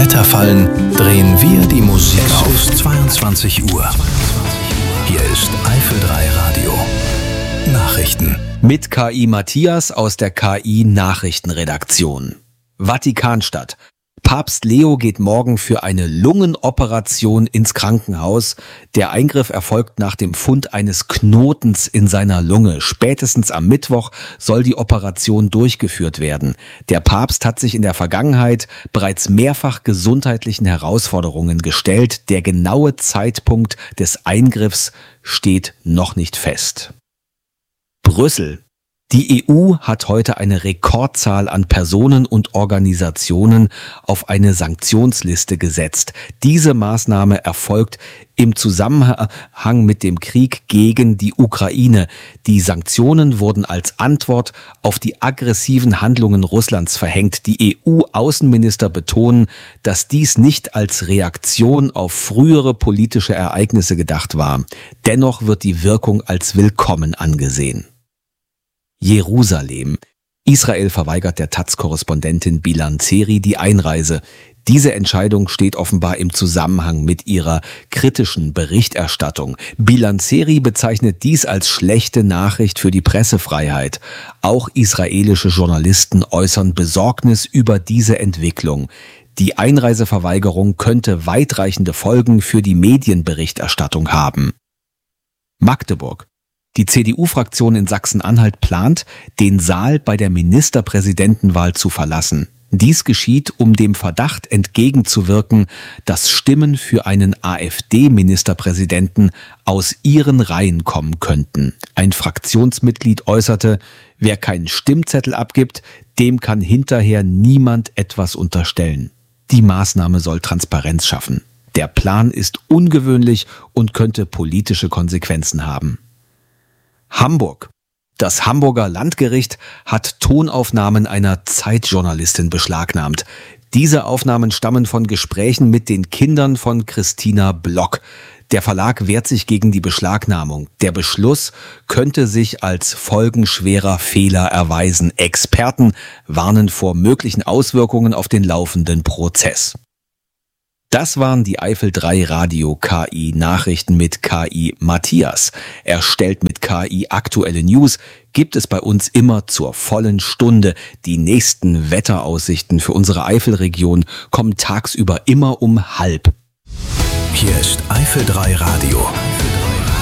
Wetterfallen drehen wir die Musik auf 22 Uhr. Hier ist Eifel 3 Radio. Nachrichten. Mit KI Matthias aus der KI Nachrichtenredaktion. Vatikanstadt. Papst Leo geht morgen für eine Lungenoperation ins Krankenhaus. Der Eingriff erfolgt nach dem Fund eines Knotens in seiner Lunge. Spätestens am Mittwoch soll die Operation durchgeführt werden. Der Papst hat sich in der Vergangenheit bereits mehrfach gesundheitlichen Herausforderungen gestellt. Der genaue Zeitpunkt des Eingriffs steht noch nicht fest. Brüssel. Die EU hat heute eine Rekordzahl an Personen und Organisationen auf eine Sanktionsliste gesetzt. Diese Maßnahme erfolgt im Zusammenhang mit dem Krieg gegen die Ukraine. Die Sanktionen wurden als Antwort auf die aggressiven Handlungen Russlands verhängt. Die EU-Außenminister betonen, dass dies nicht als Reaktion auf frühere politische Ereignisse gedacht war. Dennoch wird die Wirkung als willkommen angesehen. Jerusalem. Israel verweigert der Taz-Korrespondentin Bilan Zeri die Einreise. Diese Entscheidung steht offenbar im Zusammenhang mit ihrer kritischen Berichterstattung. Bilan Zeri bezeichnet dies als schlechte Nachricht für die Pressefreiheit. Auch israelische Journalisten äußern Besorgnis über diese Entwicklung. Die Einreiseverweigerung könnte weitreichende Folgen für die Medienberichterstattung haben. Magdeburg. Die CDU-Fraktion in Sachsen-Anhalt plant, den Saal bei der Ministerpräsidentenwahl zu verlassen. Dies geschieht, um dem Verdacht entgegenzuwirken, dass Stimmen für einen AfD-Ministerpräsidenten aus ihren Reihen kommen könnten. Ein Fraktionsmitglied äußerte, wer keinen Stimmzettel abgibt, dem kann hinterher niemand etwas unterstellen. Die Maßnahme soll Transparenz schaffen. Der Plan ist ungewöhnlich und könnte politische Konsequenzen haben. Hamburg. Das Hamburger Landgericht hat Tonaufnahmen einer Zeitjournalistin beschlagnahmt. Diese Aufnahmen stammen von Gesprächen mit den Kindern von Christina Block. Der Verlag wehrt sich gegen die Beschlagnahmung. Der Beschluss könnte sich als folgenschwerer Fehler erweisen. Experten warnen vor möglichen Auswirkungen auf den laufenden Prozess. Das waren die Eifel 3 Radio KI Nachrichten mit KI Matthias. Erstellt mit KI aktuelle News gibt es bei uns immer zur vollen Stunde. Die nächsten Wetteraussichten für unsere Eifelregion kommen tagsüber immer um 12:30. Hier ist Eifel 3 Radio.